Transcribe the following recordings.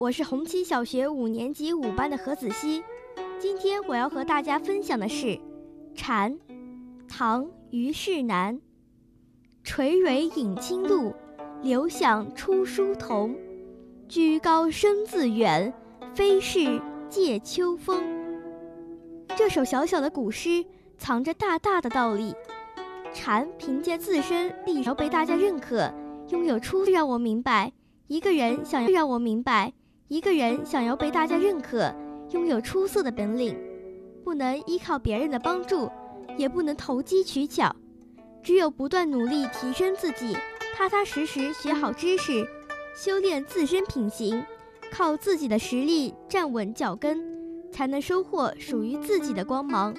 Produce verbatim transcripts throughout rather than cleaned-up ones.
我是红旗小学五年级五班的何子熙。今天我要和大家分享的是《蝉》，唐·虞世南。垂蕊饮清露，流响出疏桐。居高声自远，非是藉秋风。这首小小的古诗藏着大大的道理。蝉凭借自身力要被大家认可，拥有出让我明白，一个人想要让我明白，一个人想要被大家认可，拥有出色的本领，不能依靠别人的帮助，也不能投机取巧，只有不断努力提升自己，踏踏实实学好知识，修炼自身品行，靠自己的实力站稳脚跟，才能收获属于自己的光芒。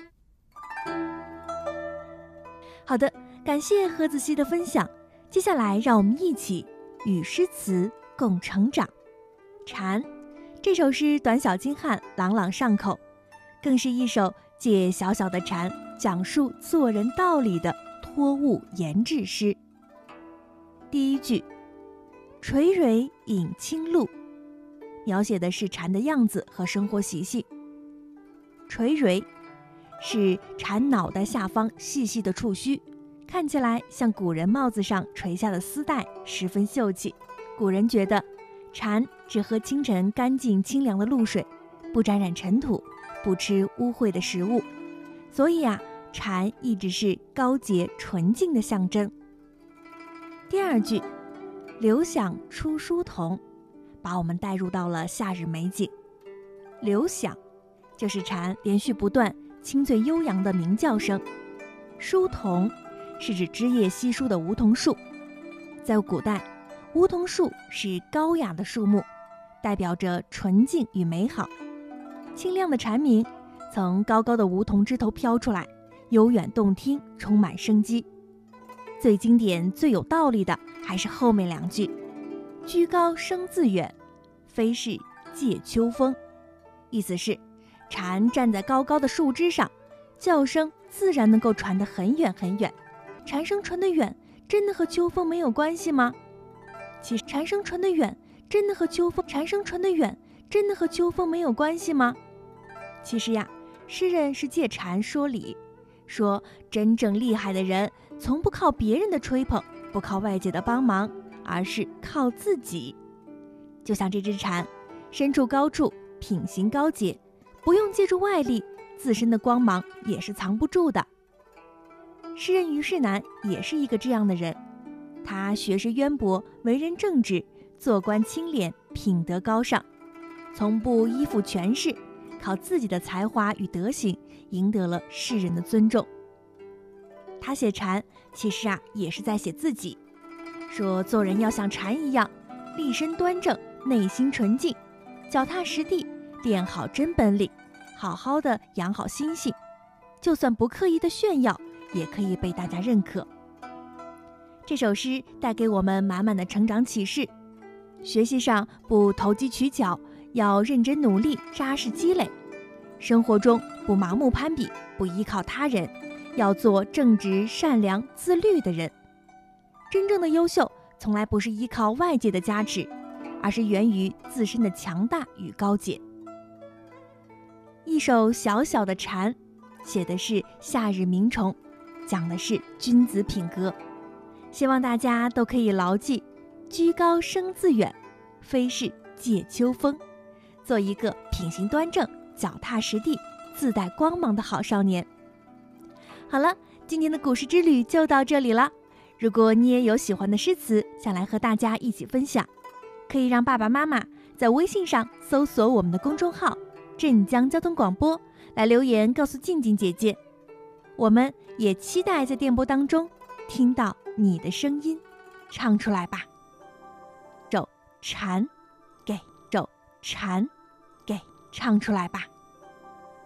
好的，感谢何子熙的分享。接下来让我们一起与诗词共成长。蝉这首诗短小精悍，朗朗上口，更是一首借小小的蝉讲述做人道理的托物言志诗。第一句，垂蕊饮清露，描写的是蝉的样子和生活习性。垂蕊是蝉脑袋下方细细的触须，看起来像古人帽子上垂下的丝带，十分秀气。古人觉得蝉只喝清晨干净清凉的露水，不沾染尘土，不吃污秽的食物，所以啊，蝉一直是高洁纯净的象征。第二句，流响出疏桐，把我们带入到了夏日美景。流响就是蝉连续不断清脆悠扬的鸣叫声，疏桐是指枝叶稀疏的梧桐树。在古代，梧桐树是高雅的树木，代表着纯净与美好。清亮的蝉鸣从高高的梧桐枝头飘出来，悠远动听，充满生机。最经典最有道理的还是后面两句，居高声自远，非是藉秋风。意思是蝉站在高高的树枝上，叫声自然能够传得很远很远。蝉声传得远，真的和秋风没有关系吗？其实蝉声传得远，真的和秋风蝉声传得远，真的和秋风没有关系吗？其实呀，诗人是借蝉说理，说真正厉害的人，从不靠别人的吹捧，不靠外界的帮忙，而是靠自己。就像这只蝉，身处高处，品行高洁，不用借助外力，自身的光芒也是藏不住的。诗人虞世南也是一个这样的人，他学识渊博，为人正直，做官清廉，品德高尚，从不依附权势，靠自己的才华与德行赢得了世人的尊重。他写蝉其实啊也是在写自己，说做人要像蝉一样，立身端正，内心纯净，脚踏实地，练好真本领，好好的养好心性，就算不刻意的炫耀，也可以被大家认可。这首诗带给我们满满的成长启示，学习上不投机取巧，要认真努力，扎实积累；生活中不盲目攀比，不依靠他人，要做正直、善良、自律的人。真正的优秀从来不是依靠外界的加持，而是源于自身的强大与高洁。一首小小的蝉，写的是夏日鸣虫，讲的是君子品格。希望大家都可以牢记，居高声自远，非是藉秋风，做一个品行端正，脚踏实地，自带光芒的好少年。好了，今天的古诗之旅就到这里了。如果你也有喜欢的诗词想来和大家一起分享，可以让爸爸妈妈在微信上搜索我们的公众号镇江交通广播，来留言告诉静静姐姐。我们也期待在电波当中听到你的声音，唱出来吧。首蝉给，首蝉给，唱出来吧。